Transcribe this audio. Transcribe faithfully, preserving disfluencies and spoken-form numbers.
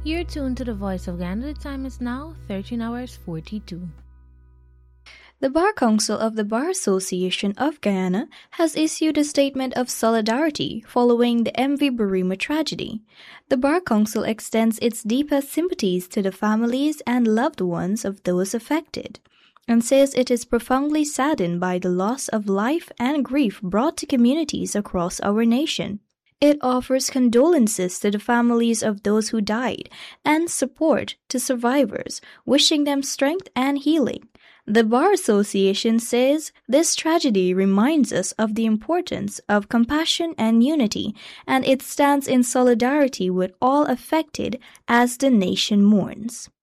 You're tuned to the Voice of Ghana. The time is now thirteen hours forty-two. The Bar Council of the Bar Association of Guyana has issued a statement of solidarity following the M V Burima tragedy. The Bar Council extends its deepest sympathies to the families and loved ones of those affected, and says it is profoundly saddened by the loss of life and grief brought to communities across our nation. It offers condolences to the families of those who died and support to survivors, wishing them strength and healing. The Bar Association says this tragedy reminds us of the importance of compassion and unity, and it stands in solidarity with all affected as the nation mourns.